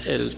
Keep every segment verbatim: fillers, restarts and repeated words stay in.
el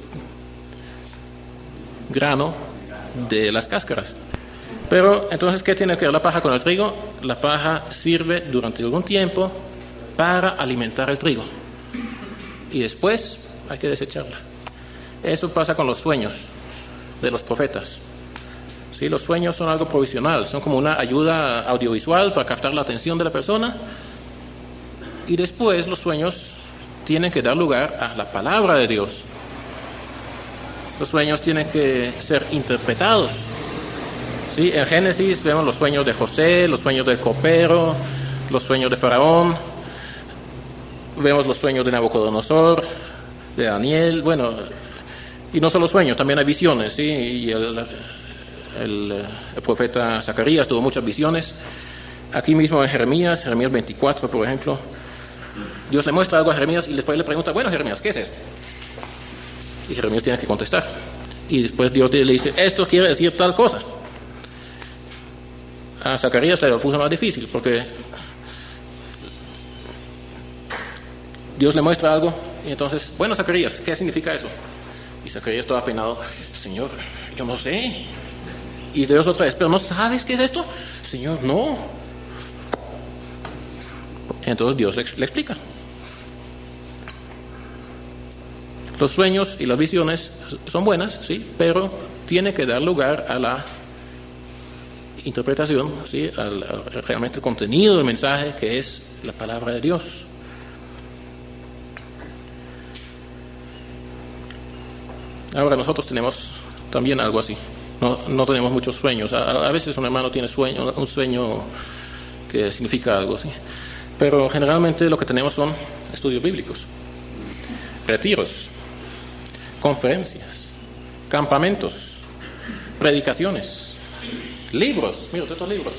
grano de las cáscaras. Pero entonces, ¿qué tiene que ver la paja con el trigo? La paja sirve durante algún tiempo para alimentar el trigo y después hay que desecharla. Eso pasa con los sueños de los profetas. ¿Sí? Los sueños son algo provisional, son como una ayuda audiovisual para captar la atención de la persona, y después los sueños tienen que dar lugar a la palabra de Dios. Los sueños tienen que ser interpretados. ¿Sí? En Génesis vemos los sueños de José, los sueños del copero, los sueños de Faraón, vemos los sueños de Nabucodonosor, de Daniel, bueno, y no solo sueños, también hay visiones, ¿sí? Y el, el, el profeta Zacarías tuvo muchas visiones. Aquí mismo en Jeremías, Jeremías veinticuatro, por ejemplo, Dios le muestra algo a Jeremías y después le pregunta, bueno, Jeremías, ¿qué es esto? Y Jeremías tiene que contestar. Y después Dios le dice, esto quiere decir tal cosa. A Zacarías se lo puso más difícil, porque Dios le muestra algo, y entonces, bueno, Zacarías, ¿qué significa eso? Y Zacarías todo apenado, Señor, yo no sé. Y Dios otra vez, ¿pero no sabes qué es esto? Señor, no. Entonces Dios le, le explica. Los sueños y las visiones son buenas, sí, pero tiene que dar lugar a la interpretación, sí, al, al realmente el contenido del mensaje, que es la palabra de Dios. Ahora nosotros tenemos también algo así. No, no tenemos muchos sueños. A, a veces un hermano tiene sueño, un sueño que significa algo, ¿sí? Pero generalmente lo que tenemos son estudios bíblicos, retiros, conferencias, campamentos, predicaciones, libros. Mira, estos libros.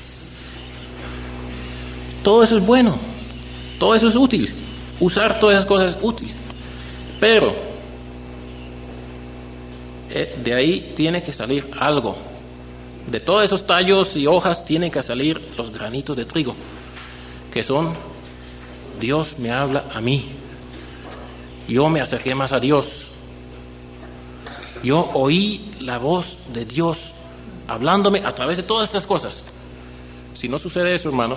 Todo eso es bueno, todo eso es útil. Usar todas esas cosas es útil. Pero de ahí tiene que salir algo. De todos esos tallos y hojas tienen que salir los granitos de trigo, que son, Dios me habla a mí, yo me acerqué más a Dios, yo oí la voz de Dios hablándome a través de todas estas cosas. Si no sucede eso, hermanos,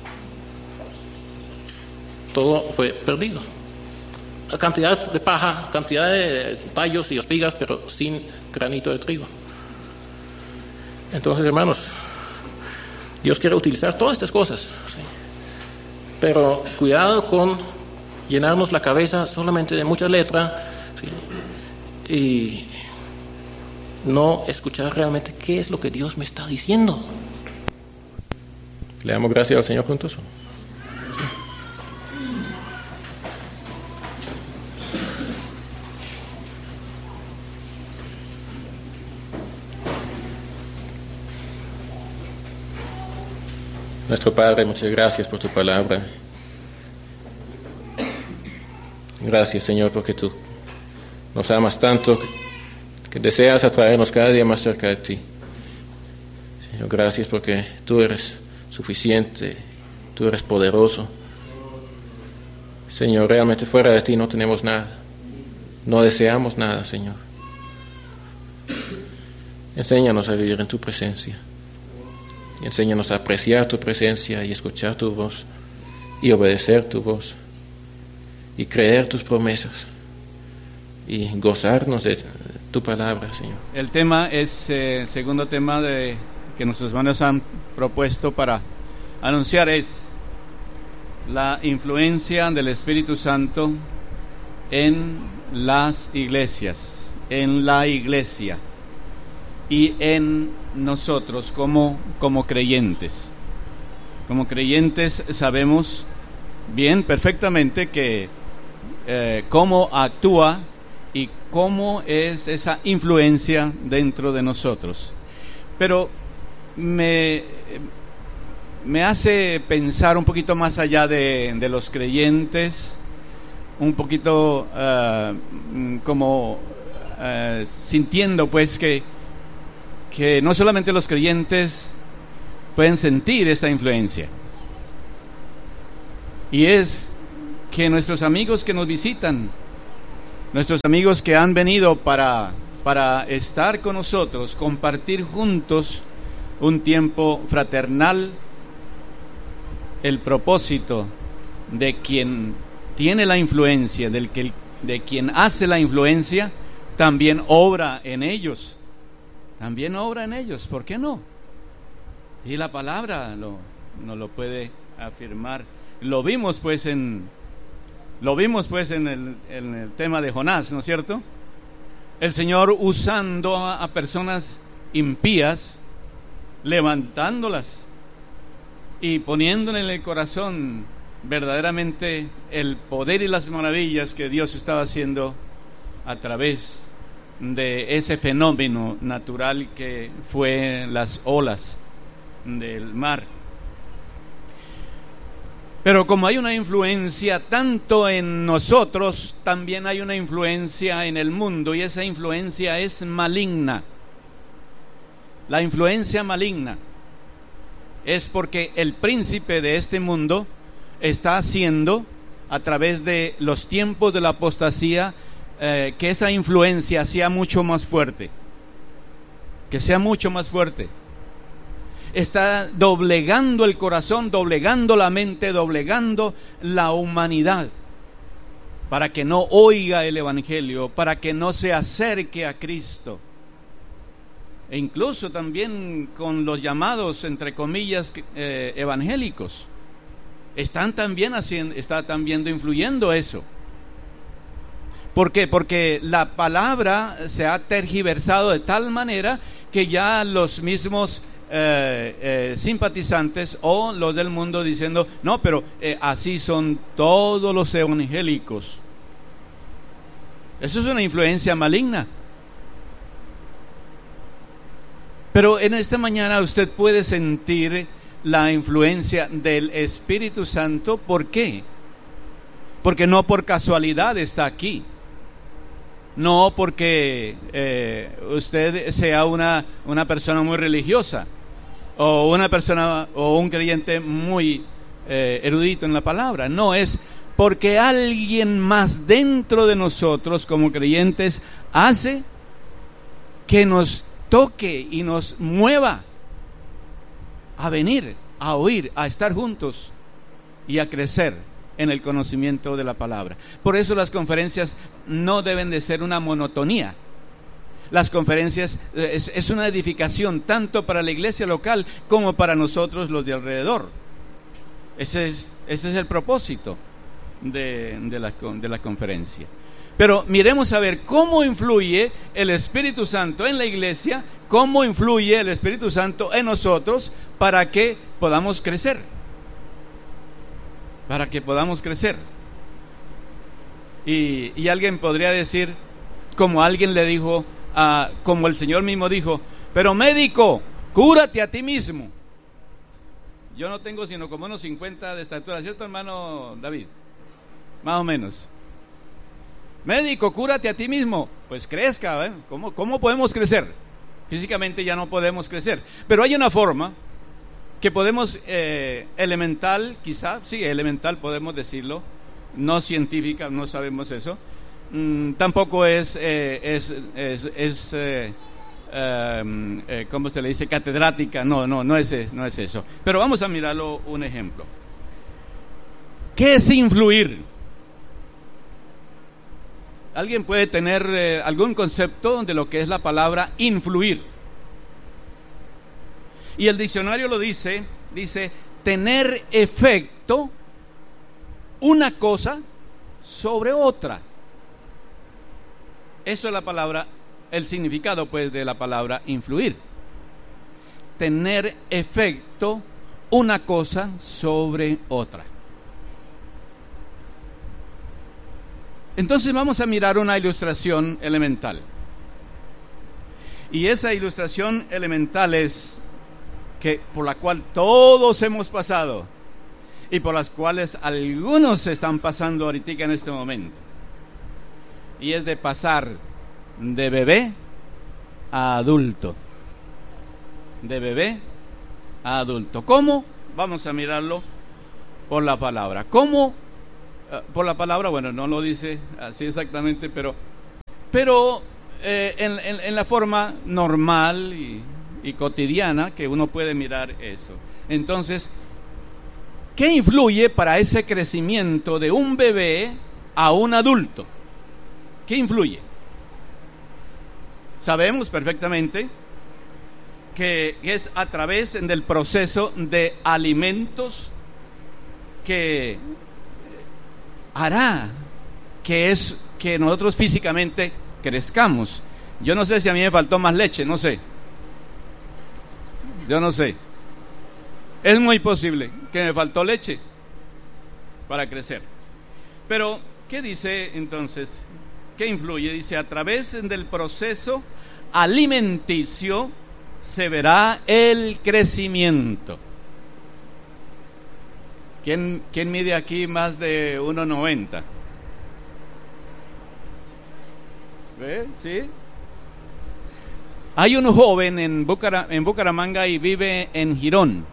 todo fue perdido. Cantidad de paja, cantidad de tallos y espigas, pero sin granito de trigo. Entonces, hermanos, Dios quiere utilizar todas estas cosas, ¿sí? Pero cuidado con llenarnos la cabeza solamente de mucha letra, ¿sí? Y no escuchar realmente qué es lo que Dios me está diciendo. Le damos gracias al Señor juntos. Nuestro Padre, muchas gracias por tu palabra. Gracias, Señor, porque tú nos amas tanto que deseas atraernos cada día más cerca de ti. Señor, gracias porque tú eres suficiente, tú eres poderoso. Señor, realmente fuera de ti no tenemos nada, no deseamos nada, Señor. Enséñanos a vivir en tu presencia. Enséñanos a apreciar tu presencia y escuchar tu voz y obedecer tu voz y creer tus promesas y gozarnos de tu palabra, Señor. El tema es eh, el segundo tema de, que nuestros hermanos han propuesto para anunciar, es la influencia del Espíritu Santo en las iglesias, en la iglesia y en nosotros como, como creyentes. Como creyentes sabemos bien, perfectamente, que eh, cómo actúa y cómo es esa influencia dentro de nosotros. Pero me, me hace pensar un poquito más allá de, de los creyentes, un poquito uh, como uh, sintiendo pues que que no solamente los creyentes pueden sentir esta influencia, y es que nuestros amigos que nos visitan nuestros amigos que han venido para, para estar con nosotros, compartir juntos un tiempo fraternal, el propósito de quien tiene la influencia, del que, de quien hace la influencia, también obra en ellos, también obra en ellos, ¿por qué no? Y la palabra lo, nos lo puede afirmar. Lo vimos pues en lo vimos pues en el, en el tema de Jonás, ¿no es cierto? El Señor usando a, a personas impías, levantándolas y poniéndole en el corazón verdaderamente el poder y las maravillas que Dios estaba haciendo a través de ese fenómeno natural que fue las olas del mar. Pero como hay una influencia tanto en nosotros, también hay una influencia en el mundo, y esa influencia es maligna. La influencia maligna es porque el príncipe de este mundo está haciendo, a través de los tiempos de la apostasía, eh, que esa influencia sea mucho más fuerte, que sea mucho más fuerte. Está doblegando el corazón, doblegando la mente, doblegando la humanidad, para que no oiga el evangelio, para que no se acerque a Cristo. E incluso también con los llamados, entre comillas, eh, evangélicos, están también haciendo, está también influyendo eso. ¿Por qué? Porque la palabra se ha tergiversado de tal manera que ya los mismos Eh, eh, simpatizantes o los del mundo diciendo, no, pero eh, así son todos los evangélicos. Eso es una influencia maligna. Pero en esta mañana usted puede sentir la influencia del Espíritu Santo. ¿Por qué? Porque no por casualidad está aquí. No porque eh, usted sea una, una persona muy religiosa, o una persona o un creyente muy eh, erudito en la palabra. No, es porque alguien más dentro de nosotros como creyentes hace que nos toque y nos mueva a venir, a oír, a estar juntos y a crecer en el conocimiento de la palabra. Por eso las conferencias no deben de ser una monotonía. Las conferencias es, es una edificación tanto para la iglesia local como para nosotros los de alrededor. Ese es, ese es el propósito de, de, la, de la conferencia. Pero miremos a ver cómo influye el Espíritu Santo en la iglesia, cómo influye el Espíritu Santo en nosotros para que podamos crecer. Para que podamos crecer. Y, y alguien podría decir, como alguien le dijo, Uh, como el Señor mismo dijo, pero médico, cúrate a ti mismo. Yo no tengo sino como unos cincuenta de estatura, ¿cierto, hermano David? Más o menos. Médico, cúrate a ti mismo. Pues crezca, ¿eh? ¿Cómo, ¿Cómo podemos crecer? Físicamente ya no podemos crecer, pero hay una forma que podemos, eh, elemental, quizá, sí, elemental podemos decirlo, no científica, no sabemos eso. Mm, tampoco es, eh, es, es, es eh, eh, eh, ¿cómo se le dice? Catedrática. No, no, no es, no es eso. Pero vamos a mirarlo un ejemplo. ¿Qué es influir? ¿Alguien puede tener eh, algún concepto de lo que es la palabra influir? Y el diccionario lo dice, dice tener efecto una cosa sobre otra. Eso es la palabra, el significado pues de la palabra influir. Tener efecto una cosa sobre otra. Entonces vamos a mirar una ilustración elemental. Y esa ilustración elemental es que por la cual todos hemos pasado y por las cuales algunos están pasando ahorita en este momento. Y es de pasar de bebé a adulto. De bebé a adulto. ¿Cómo? Vamos a mirarlo por la palabra. ¿Cómo por la palabra, bueno, no lo dice así exactamente, pero, pero eh, en, en, en la forma normal y, y cotidiana que uno puede mirar eso. Entonces, ¿qué influye para ese crecimiento de un bebé a un adulto? ¿Qué influye? Sabemos perfectamente que es a través del proceso de alimentos que hará que es que nosotros físicamente crezcamos. Yo no sé si a mí me faltó más leche, no sé. Yo no sé. Es muy posible que me faltó leche para crecer. Pero, ¿qué dice entonces? ¿Qué influye? Dice, a través del proceso alimenticio se verá el crecimiento. ¿Quién, quién mide aquí más de uno noventa? ¿Ve? ¿Sí? Hay un joven en, Bucara, en Bucaramanga y vive en Girón.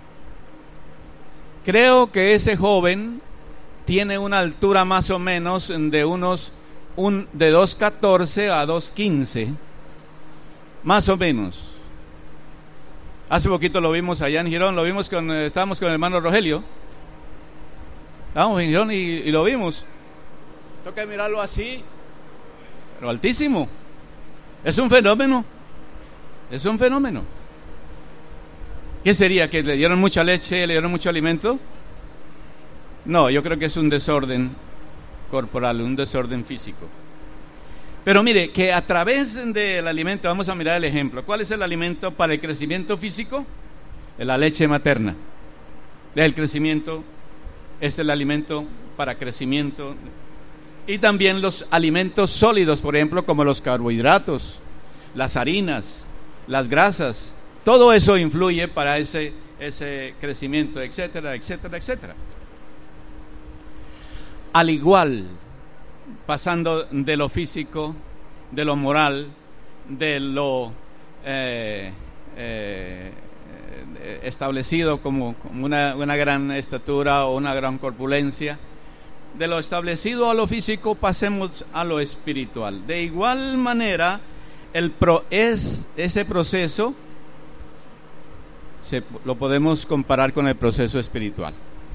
Creo que ese joven tiene una altura más o menos de unos un, de dos catorce a dos quince, más o menos. Hace poquito lo vimos allá en Girón, lo vimos con, estábamos con el hermano Rogelio. Estábamos en Girón y, y lo vimos. Toca mirarlo así, pero altísimo. Es un fenómeno. Es un fenómeno. ¿Qué sería? ¿Que le dieron mucha leche, le dieron mucho alimento? No, yo creo que es un desorden corporal, un desorden físico. Pero mire, que a través del alimento, vamos a mirar el ejemplo. ¿Cuál es el alimento para el crecimiento físico? La leche materna. El crecimiento es el alimento para crecimiento. Y también los alimentos sólidos, por ejemplo, como los carbohidratos, las harinas, las grasas. Todo eso influye para ese, ese crecimiento, etcétera, etcétera, etcétera. Al igual, pasando de lo físico, de lo moral, de lo eh, eh, establecido como, como una, una gran estatura o una gran corpulencia, de lo establecido a lo físico, pasemos a lo espiritual. De igual manera, el pro, es, ese proceso se, lo podemos comparar con el proceso espiritual.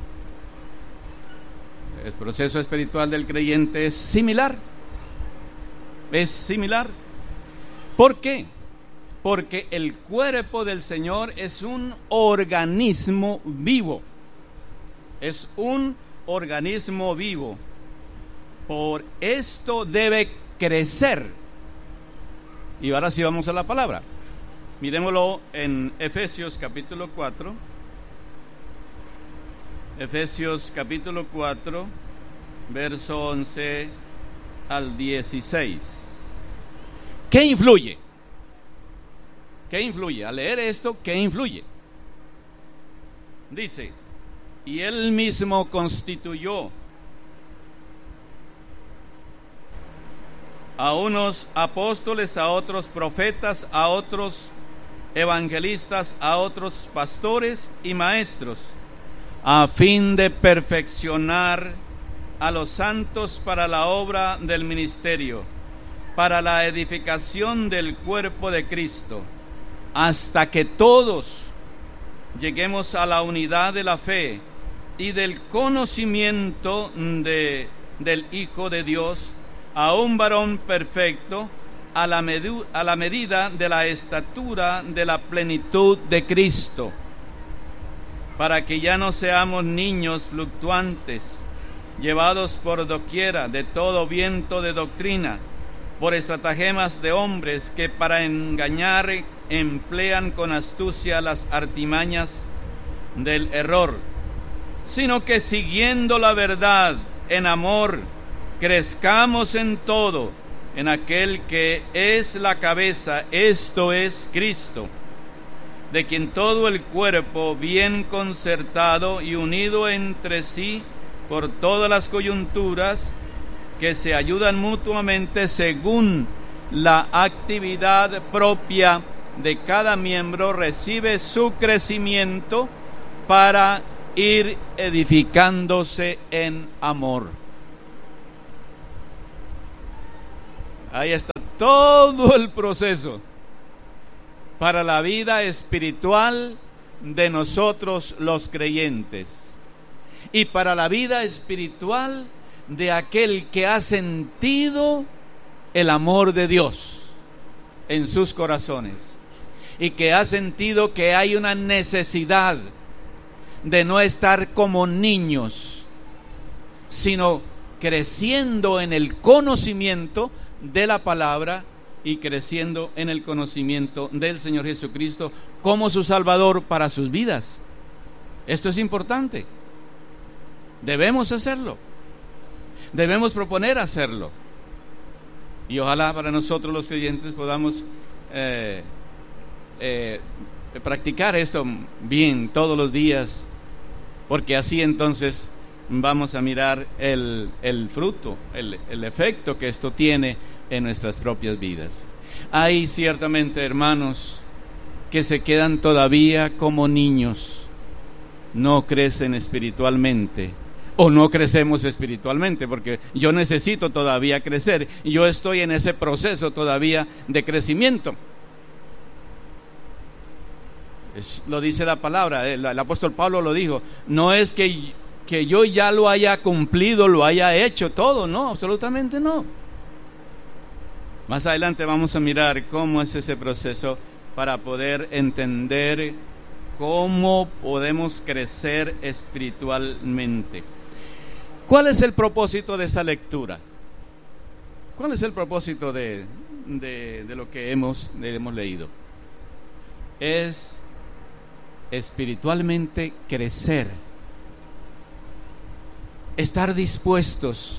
El proceso espiritual del creyente es similar. Es similar. ¿Por qué? Porque el cuerpo del Señor es un organismo vivo. Es un organismo vivo. Por esto debe crecer. Y ahora sí vamos a la palabra. Miremoslo en Efesios capítulo cuatro. Efesios capítulo cuatro, verso once al dieciséis. ¿Qué influye? ¿Qué influye? Al leer esto, ¿qué influye? Dice, y él mismo constituyó a unos apóstoles, a otros profetas, a otros evangelistas, a otros pastores y maestros, a fin de perfeccionar a los santos para la obra del ministerio, para la edificación del cuerpo de Cristo, hasta que todos lleguemos a la unidad de la fe y del conocimiento de, del Hijo de Dios, a un varón perfecto, a la, medu, a la medida de la estatura de la plenitud de Cristo, para que ya no seamos niños fluctuantes, llevados por doquiera de todo viento de doctrina, por estratagemas de hombres que para engañar emplean con astucia las artimañas del error, sino que siguiendo la verdad en amor, crezcamos en todo, en aquel que es la cabeza, esto es Cristo, de quien todo el cuerpo, bien concertado y unido entre sí por todas las coyunturas, que se ayudan mutuamente según la actividad propia de cada miembro, recibe su crecimiento para ir edificándose en amor. Ahí está todo el proceso para la vida espiritual de nosotros los creyentes y para la vida espiritual de aquel que ha sentido el amor de Dios en sus corazones y que ha sentido que hay una necesidad de no estar como niños, sino creciendo en el conocimiento de la palabra y creciendo en el conocimiento del Señor Jesucristo como su Salvador para sus vidas. Esto es importante. Debemos hacerlo. Debemos proponer hacerlo. Y ojalá para nosotros los creyentes podamos eh, eh, practicar esto bien todos los días, porque así entonces vamos a mirar el, el fruto, el, el efecto que esto tiene en nuestras propias vidas. Hay ciertamente hermanos que se quedan todavía como niños, no crecen espiritualmente, o no crecemos espiritualmente, porque yo necesito todavía crecer, y yo estoy en ese proceso todavía de crecimiento. Es, lo dice la palabra, el, el apóstol Pablo lo dijo, no es que, que yo ya lo haya cumplido, lo haya hecho todo, no, absolutamente no. Más adelante vamos a mirar cómo es ese proceso para poder entender cómo podemos crecer espiritualmente. ¿Cuál es el propósito de esta lectura? ¿Cuál es el propósito de, de, de lo que hemos, de, hemos leído? Es espiritualmente crecer, estar dispuestos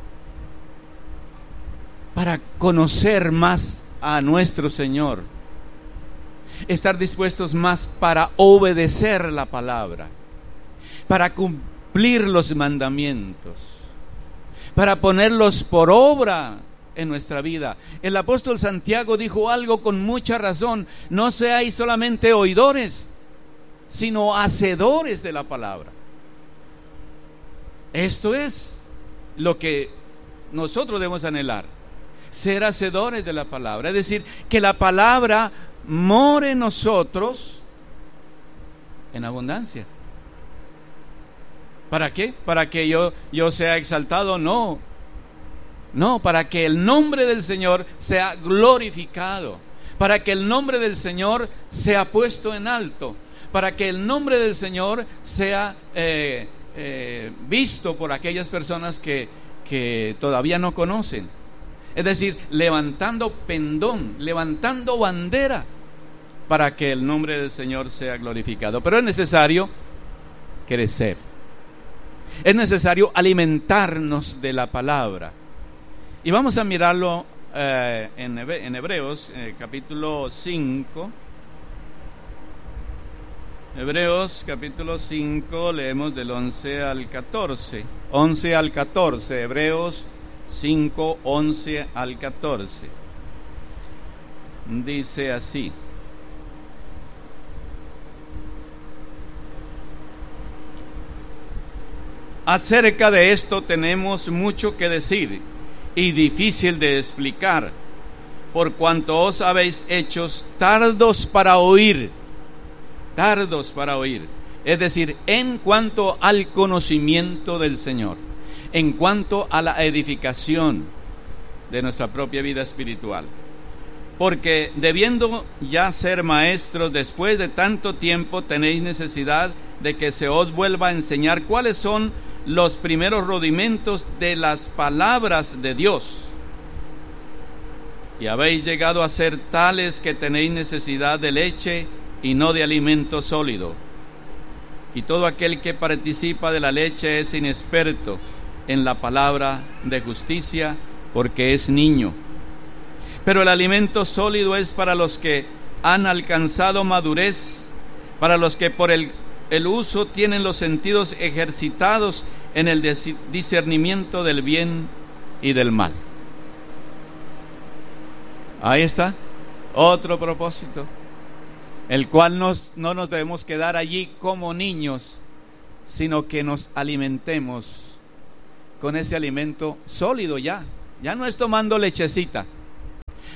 para conocer más a nuestro Señor, estar dispuestos más para obedecer la palabra, para cumplir los mandamientos, para ponerlos por obra en nuestra vida. El apóstol Santiago dijo algo con mucha razón: no seáis solamente oidores, sino hacedores de la palabra. Esto es lo que nosotros debemos anhelar, ser hacedores de la palabra, es decir, que la palabra more en nosotros en abundancia. ¿Para qué? ¿Para que yo, yo sea exaltado? No, no, para que el nombre del Señor sea glorificado, para que el nombre del Señor sea puesto en alto, para que el nombre del Señor sea eh, eh, visto por aquellas personas que, que todavía no conocen. Es decir, levantando pendón, levantando bandera para que el nombre del Señor sea glorificado. Pero es necesario crecer, es necesario alimentarnos de la palabra. Y vamos a mirarlo eh, en, Hebre- en Hebreos, eh, capítulo cinco. Hebreos capítulo cinco, leemos del once al catorce. once al catorce, Hebreos cinco, once al catorce. Dice así: acerca de esto tenemos mucho que decir y difícil de explicar, por cuanto os habéis hecho tardos para oír, tardos para oír, es decir, en cuanto al conocimiento del Señor, en cuanto a la edificación de nuestra propia vida espiritual. Porque debiendo ya ser maestros después de tanto tiempo, tenéis necesidad de que se os vuelva a enseñar cuáles son los primeros rudimentos de las palabras de Dios. Y habéis llegado a ser tales que tenéis necesidad de leche y no de alimento sólido. Y todo aquel que participa de la leche es inexperto en la palabra de justicia, porque es niño. Pero el alimento sólido es para los que han alcanzado madurez, para los que por el, el uso tienen los sentidos ejercitados en el discernimiento del bien y del mal. Ahí está, otro propósito, el cual nos, no nos debemos quedar allí como niños, sino que nos alimentemos con ese alimento sólido ya. Ya no es tomando lechecita,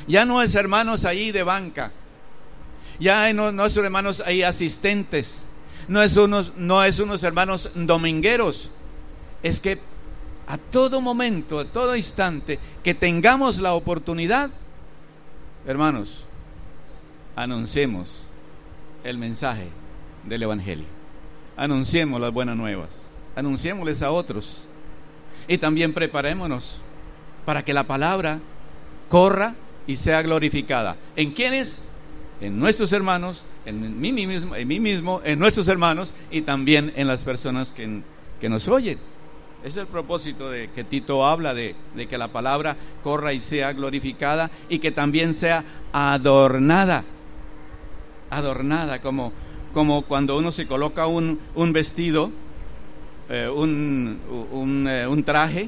Ya no es hermanos ahí de banca, ya no, no son hermanos ahí asistentes, no es unos, no es unos hermanos domingueros. Es que a todo momento, a todo instante que tengamos la oportunidad, hermanos, anunciemos el mensaje del Evangelio, anunciemos las buenas nuevas, anunciémosles a otros, y también preparémonos para que la palabra corra y sea glorificada. ¿En quiénes? En nuestros hermanos, en mí mismo, en mí mismo, en nuestros hermanos, y también en las personas que, que nos oyen. Ese es el propósito de que Tito habla, de, de que la palabra corra y sea glorificada, y que también sea adornada, adornada, como, como cuando uno se coloca un, un vestido, eh, un, un, eh, un traje,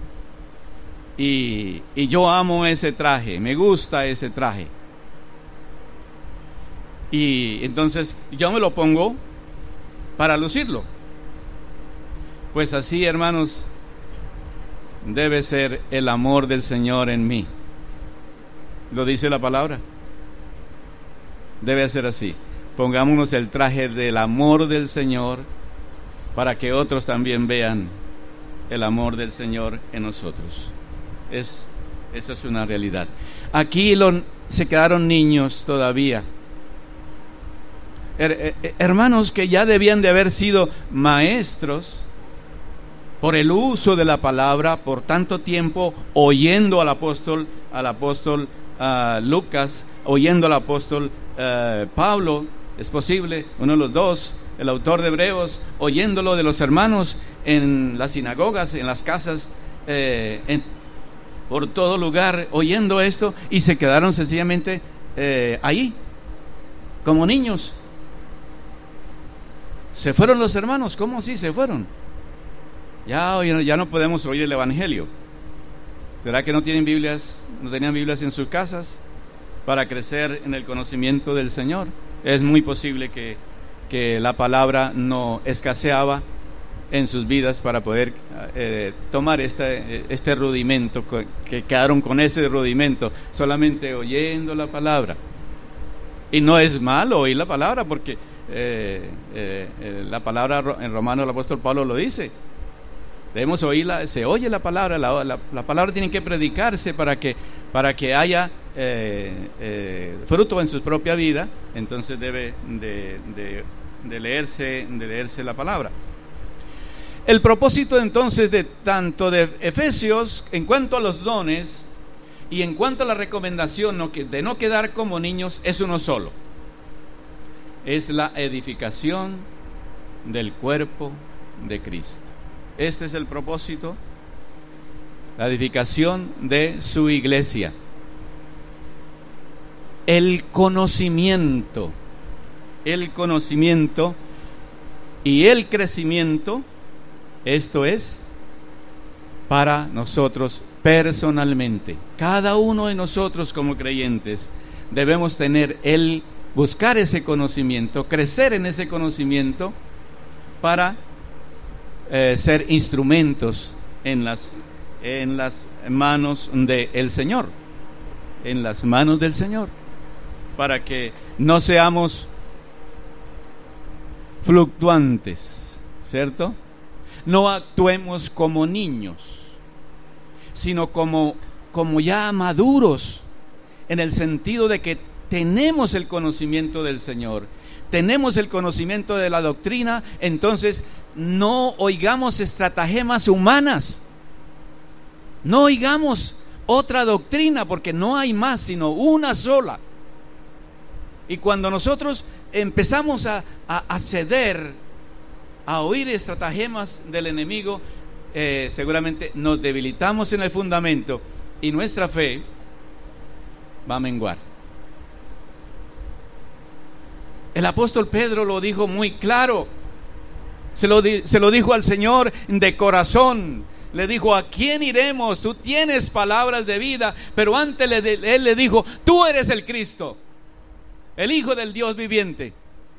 y, y yo amo ese traje, me gusta ese traje, y entonces yo me lo pongo para lucirlo. Pues así, hermanos, debe ser el amor del Señor en mí. Lo dice la palabra. Debe ser así. Pongámonos el traje del amor del Señor para que otros también vean el amor del Señor en nosotros. Es, eso es una realidad. Aquí lo, se quedaron niños todavía. Her, her, hermanos que ya debían de haber sido maestros por el uso de la palabra, por tanto tiempo oyendo al apóstol, al apóstol uh, Lucas, oyendo al apóstol uh, Pablo, es posible, uno de los dos, el autor de Hebreos, oyéndolo de los hermanos en las sinagogas, en las casas, eh, en, por todo lugar, oyendo esto, y se quedaron sencillamente eh, ahí, como niños. ¿Se fueron los hermanos? ¿Cómo así se fueron? Ya, ya no podemos oír el Evangelio. ¿Será que no tienen Biblias, no tenían Biblias en sus casas para crecer en el conocimiento del Señor? Es muy posible que, que la palabra no escaseaba en sus vidas para poder eh, tomar este, este rudimento, que quedaron con ese rudimento, solamente oyendo la palabra. Y no es malo oír la palabra, porque eh, eh, la palabra en Romanos el apóstol Pablo lo dice. Debemos oírla, se oye la palabra, la, la, la palabra tiene que predicarse para que, para que haya eh, eh, fruto en su propia vida. Entonces debe de, de, de, leerse, de leerse la palabra. El propósito entonces de tanto de Efesios en cuanto a los dones y en cuanto a la recomendación de no quedar como niños es uno solo: es la edificación del cuerpo de Cristo. Este es el propósito, la edificación de su iglesia. El conocimiento, el conocimiento y el crecimiento, esto es para nosotros personalmente. Cada uno de nosotros como creyentes debemos tener el buscar ese conocimiento, crecer en ese conocimiento para Eh, ser instrumentos en las, en las manos del Señor, en las manos del Señor, para que no seamos fluctuantes, ¿cierto? No actuemos como niños, sino como, como ya maduros, en el sentido de que tenemos el conocimiento del Señor, tenemos el conocimiento de la doctrina. Entonces no oigamos estratagemas humanas, no oigamos otra doctrina, porque no hay más sino una sola. Y cuando nosotros empezamos a, a, a ceder, a oír estratagemas del enemigo, eh, seguramente nos debilitamos en el fundamento y nuestra fe va a menguar. El apóstol Pedro lo dijo muy claro. Se lo, di, se lo dijo al Señor de corazón. Le dijo: ¿a quién iremos? Tú tienes palabras de vida. Pero antes le, él le dijo: tú eres el Cristo, el Hijo del Dios viviente.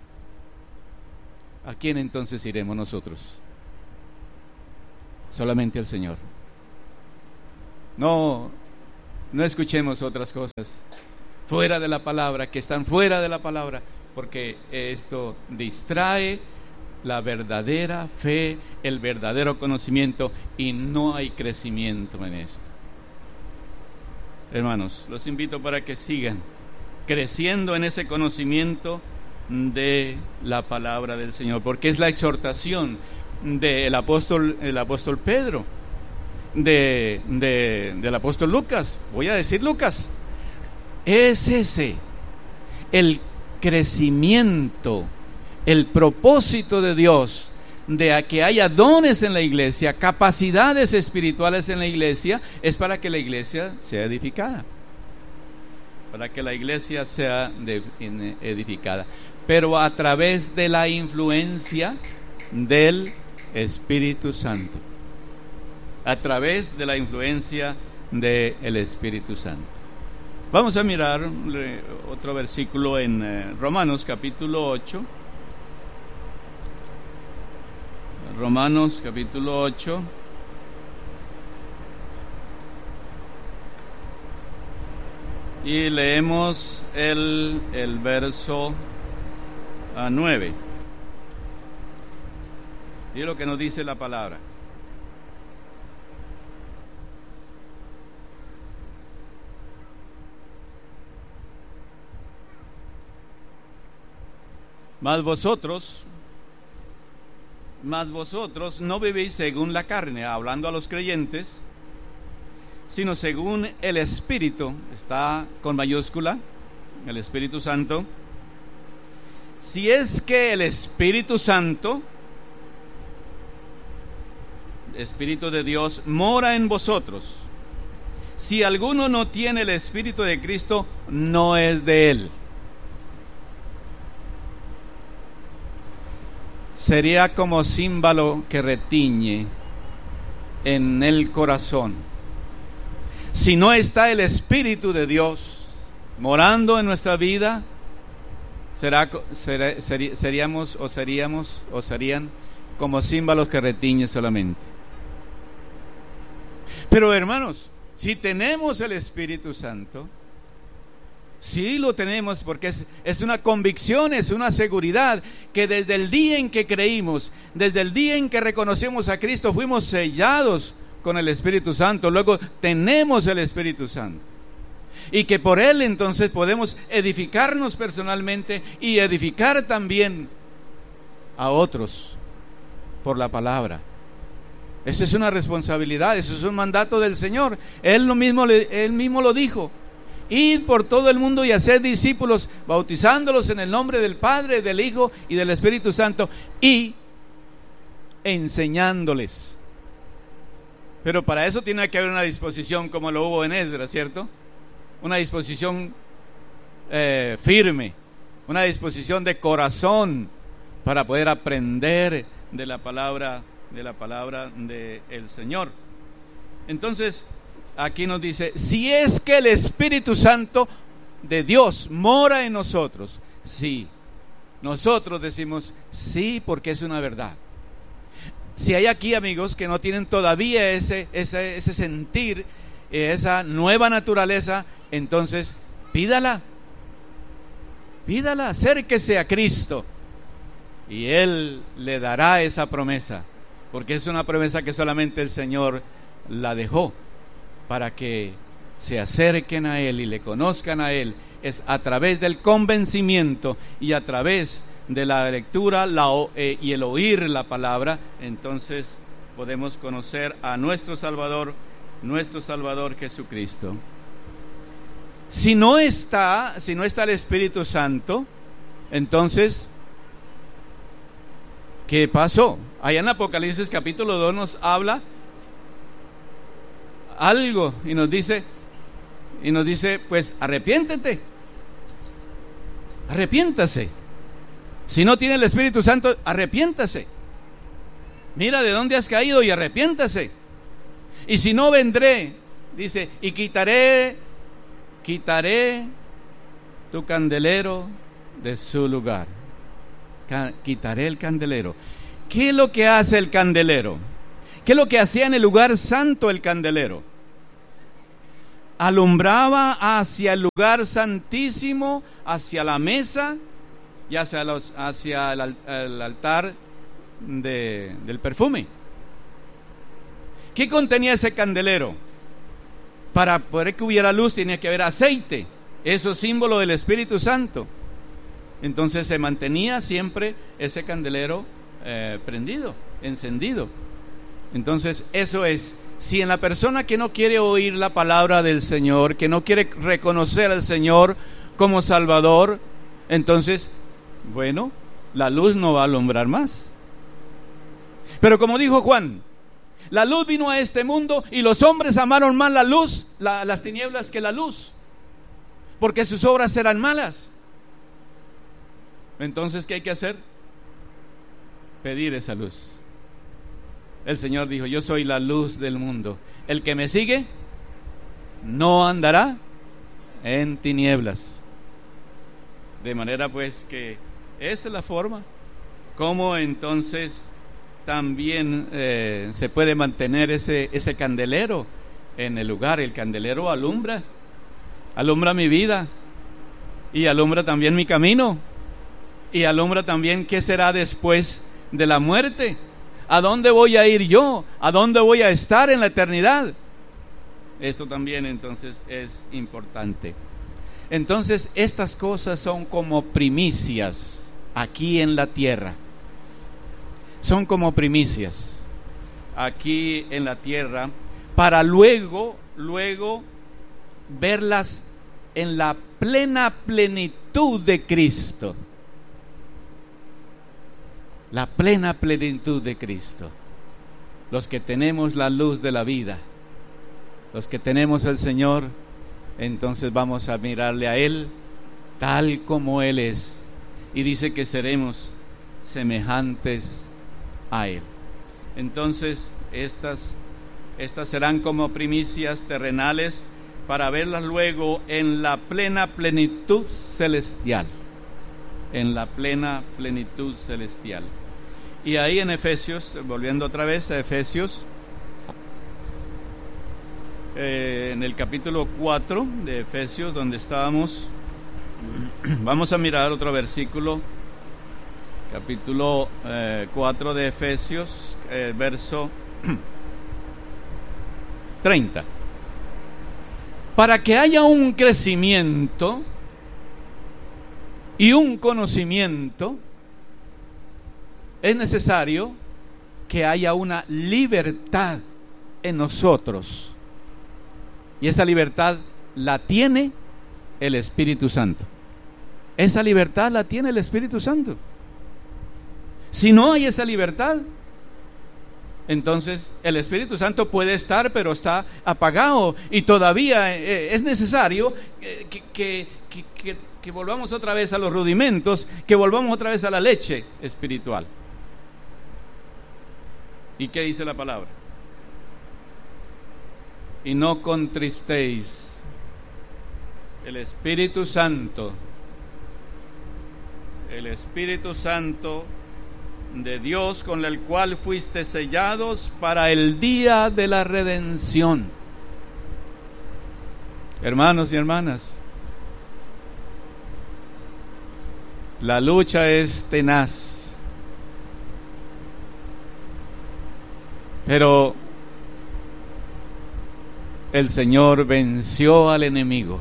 ¿A quién entonces iremos nosotros? Solamente al Señor. No, no escuchemos otras cosas fuera de la palabra, que están fuera de la palabra, porque esto distrae la verdadera fe, el verdadero conocimiento, y no hay crecimiento en esto. Hermanos, los invito para que sigan creciendo en ese conocimiento de la palabra del Señor, porque es la exhortación del apóstol, el apóstol Pedro, de, de, del apóstol Lucas, voy a decir Lucas, es ese el crecimiento, el propósito de Dios, de que haya dones en la iglesia, capacidades espirituales en la iglesia, es para que la iglesia sea edificada, para que la iglesia sea de, edificada, pero a través de la influencia del Espíritu Santo, a través de la influencia del Espíritu Santo. Vamos a mirar otro versículo en eh, Romanos capítulo ocho. Romanos capítulo ocho. Y leemos el, el verso a nueve. Y lo que nos dice la palabra. Mas vosotros, mas vosotros no vivís según la carne, hablando a los creyentes, sino según el Espíritu, está con mayúscula, el Espíritu Santo. Si es que el Espíritu Santo, Espíritu de Dios, mora en vosotros. Si alguno no tiene el Espíritu de Cristo, no es de él. Sería como címbalo que retiñe en el corazón. Si no está el Espíritu de Dios morando en nuestra vida, será, será, seríamos o seríamos o serían como címbalos que retiñe solamente. Pero hermanos, si tenemos el Espíritu Santo, sí lo tenemos, porque es, es una convicción, es una seguridad que desde el día en que creímos, desde el día en que reconocemos a Cristo, fuimos sellados con el Espíritu Santo. Luego tenemos el Espíritu Santo, y que por él entonces podemos edificarnos personalmente y edificar también a otros por la palabra. Esa es una responsabilidad, eso es un mandato del Señor. Él lo mismo, él mismo lo dijo: id por todo el mundo y haced discípulos, bautizándolos en el nombre del Padre, del Hijo y del Espíritu Santo, y enseñándoles. Pero para eso tiene que haber una disposición, como lo hubo en Esdras, ¿cierto? Una disposición eh, firme, una disposición de corazón para poder aprender de la palabra, de la palabra del Señor. Entonces, aquí nos dice: si es que el Espíritu Santo de Dios mora en nosotros. Sí, nosotros decimos sí, porque es una verdad. Si hay aquí amigos que no tienen todavía ese, ese, ese sentir, esa nueva naturaleza, entonces pídala, pídala, acérquese a Cristo y Él le dará esa promesa, porque es una promesa que solamente el Señor la dejó para que se acerquen a Él y le conozcan a Él. Es a través del convencimiento y a través de la lectura la, eh, y el oír la palabra, entonces podemos conocer a nuestro Salvador, nuestro Salvador Jesucristo. Si no está, si no está el Espíritu Santo, entonces, ¿qué pasó? Allá en Apocalipsis capítulo dos nos habla algo y nos dice, y nos dice, pues arrepiéntete, arrepiéntase. Si no tiene el Espíritu Santo, arrepiéntase. Mira de dónde has caído y arrepiéntase. Y si no, vendré, dice, y quitaré, quitaré tu candelero de su lugar. Ca- quitaré el candelero. ¿Qué es lo que hace el candelero? ¿Qué es lo que hacía en el lugar santo el candelero? alumbraba hacia el lugar santísimo, hacia la mesa y hacia, los, hacia el, el altar de, del perfume. ¿Qué contenía ese candelero? Para poder que hubiera luz tenía que haber aceite. Eso es símbolo del Espíritu Santo. Entonces se mantenía siempre ese candelero eh, prendido, encendido. Entonces eso es, si en la persona que no quiere oír la palabra del Señor, que no quiere reconocer al Señor como Salvador, entonces, bueno, la luz no va a alumbrar más. Pero como dijo Juan, la luz vino a este mundo y los hombres amaron más la luz, la, las tinieblas que la luz, porque sus obras eran malas. Entonces, ¿qué hay que hacer? Pedir esa luz. El Señor dijo, yo soy la luz del mundo. El que me sigue no andará en tinieblas. De manera pues que esa es la forma como entonces también eh, se puede mantener ese, ese candelero en el lugar. El candelero alumbra, alumbra mi vida y alumbra también mi camino y alumbra también qué será después de la muerte. ¿A dónde voy a ir yo? ¿A dónde voy a estar en la eternidad? Esto también entonces es importante. Entonces estas cosas son como primicias aquí en la tierra. Son como primicias aquí en la tierra para luego, luego verlas en la plena plenitud de Cristo. La plena plenitud de Cristo. Los que tenemos la luz de la vida, los que tenemos al Señor, entonces vamos a mirarle a Él tal como Él es. Y dice que seremos semejantes a Él. Entonces estas, estas serán como primicias terrenales para verlas luego en la plena plenitud celestial. En la plena plenitud celestial. Y ahí en Efesios, volviendo otra vez a Efesios, eh, en el capítulo cuatro de Efesios, donde estábamos, vamos a mirar otro versículo, capítulo eh, cuatro de Efesios, eh, verso treinta. Para que haya un crecimiento y un conocimiento, es necesario que haya una libertad en nosotros. Y esa libertad la tiene el Espíritu Santo. Esa libertad la tiene el Espíritu Santo. Si no hay esa libertad, entonces el Espíritu Santo puede estar, pero está apagado. Y todavía eh, es necesario eh, que, que, que, que, que volvamos otra vez a los rudimentos, que volvamos otra vez a la leche espiritual. ¿Y qué dice la palabra? Y no contristéis el Espíritu Santo, el Espíritu Santo de Dios, con el cual fuiste sellados para el día de la redención. Hermanos y hermanas, la lucha es tenaz. Pero el Señor venció al enemigo.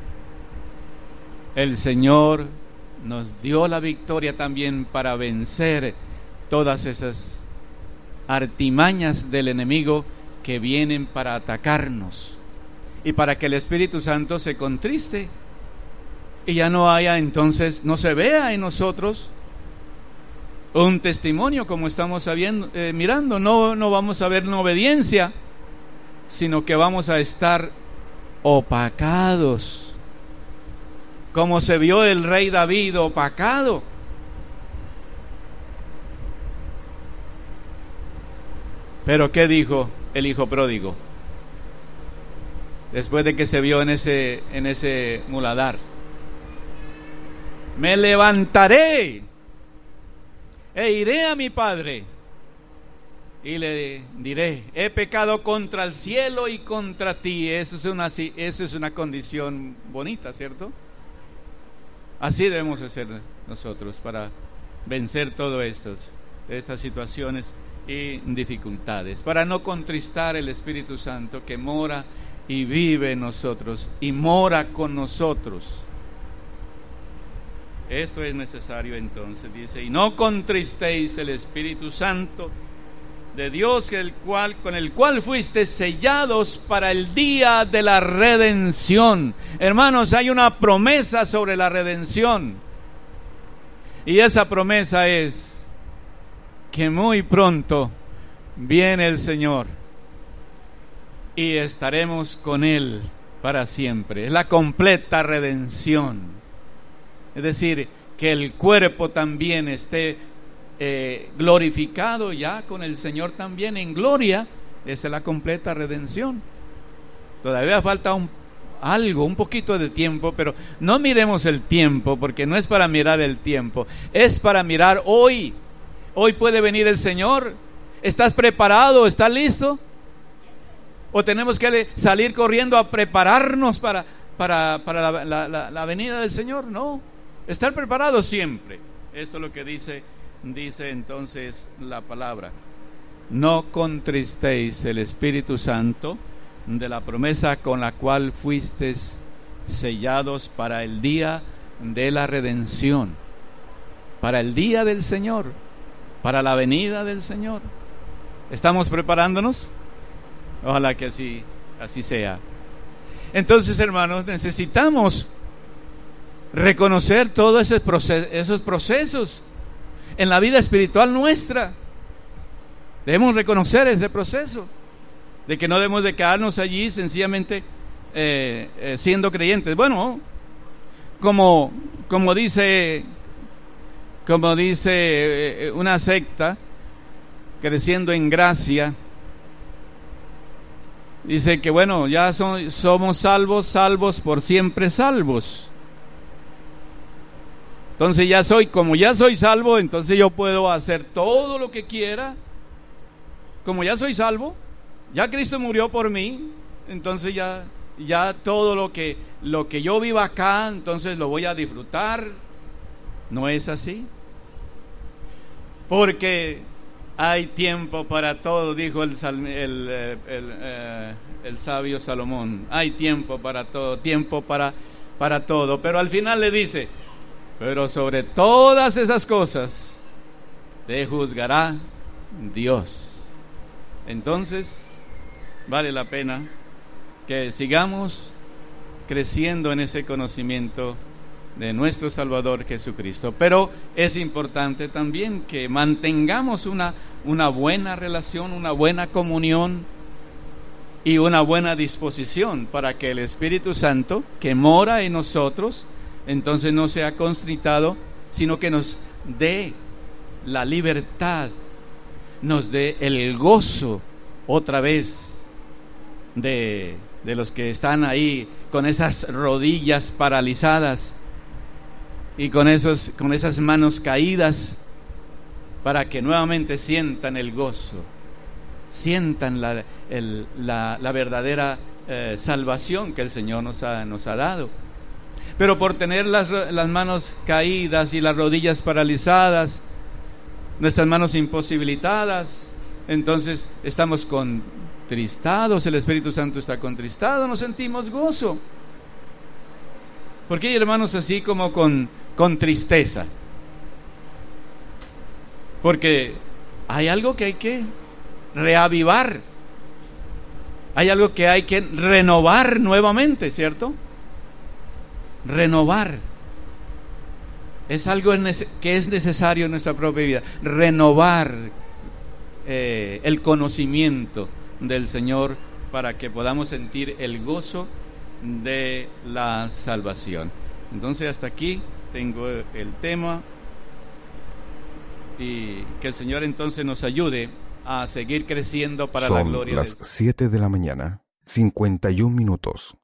El Señor nos dio la victoria también para vencer todas esas artimañas del enemigo que vienen para atacarnos y para que el Espíritu Santo se contriste y ya no haya, entonces no se vea en nosotros un testimonio como estamos sabiendo, eh, mirando. No, no vamos a ver una obediencia, sino que vamos a estar opacados, como se vio el rey David opacado. Pero ¿qué dijo el hijo pródigo después de que se vio en ese, en ese muladar? Me levantaré e iré a mi padre y le diré, he pecado contra el cielo y contra ti. Eso es una, eso es una condición bonita, ¿cierto? Así debemos hacer nosotros para vencer todo esto, estas situaciones y dificultades, para no contristar el Espíritu Santo que mora y vive en nosotros y mora con nosotros. Esto es necesario entonces, dice, y no contristéis el Espíritu Santo de Dios, el cual, con el cual fuiste sellados para el día de la redención. Hermanos, hay una promesa sobre la redención, y esa promesa es que muy pronto viene el Señor y estaremos con Él para siempre. Es la completa redención, es decir, que el cuerpo también esté Eh, glorificado ya con el Señor también en gloria. Esa es la completa redención. Todavía falta un, algo, un poquito de tiempo, pero no miremos el tiempo, porque no es para mirar el tiempo, es para mirar hoy. Hoy puede venir el Señor. ¿Estás preparado? ¿Estás listo? ¿O tenemos que salir corriendo a prepararnos para, para, para la, la, la, la venida del Señor? No, estar preparado siempre. Esto es lo que dice Dice entonces la palabra: no contristéis el Espíritu Santo de la promesa con la cual fuisteis sellados para el día de la redención, para el día del Señor, para la venida del Señor. ¿Estamos preparándonos? Ojalá que así, así sea. Entonces, hermanos, necesitamos reconocer todos esos procesos, esos procesos en la vida espiritual nuestra. Debemos reconocer ese proceso, de que no debemos de quedarnos allí sencillamente eh, eh, siendo creyentes. Bueno, como, como dice, como dice eh, una secta, creciendo en gracia, dice que bueno, ya son, somos salvos, salvos por siempre salvos. Entonces ya soy, como ya soy salvo, entonces yo puedo hacer todo lo que quiera. Como ya soy salvo, ya Cristo murió por mí, entonces ya, ya todo lo que, lo que yo viva acá, entonces lo voy a disfrutar. No es así. Porque hay tiempo para todo, dijo el, el, el, el, el, el sabio Salomón. Hay tiempo para todo, tiempo para, para todo. Pero al final le dice: pero sobre todas esas cosas te juzgará Dios. Entonces, vale la pena que sigamos creciendo en ese conocimiento de nuestro Salvador Jesucristo. Pero es importante también que mantengamos una, una buena relación, una buena comunión y una buena disposición para que el Espíritu Santo, que mora en nosotros, entonces no sea constritado, sino que nos dé la libertad, nos dé el gozo otra vez de, de los que están ahí con esas rodillas paralizadas y con, esos, con esas manos caídas, para que nuevamente sientan el gozo, sientan la, el, la, la verdadera eh, salvación que el Señor nos ha, nos ha dado. Pero por tener las, las manos caídas y las rodillas paralizadas, nuestras manos imposibilitadas, entonces estamos contristados, el Espíritu Santo está contristado, no sentimos gozo. Porque hay hermanos así como con, con tristeza. Porque hay algo que hay que reavivar, hay algo que hay que renovar nuevamente, ¿cierto? Renovar es algo que es necesario en nuestra propia vida. Renovar eh, el conocimiento del Señor para que podamos sentir el gozo de la salvación. Entonces hasta aquí tengo el tema, y que el Señor entonces nos ayude a seguir creciendo para Son la gloria de Dios. Son las siete de la mañana, cincuenta y un minutos.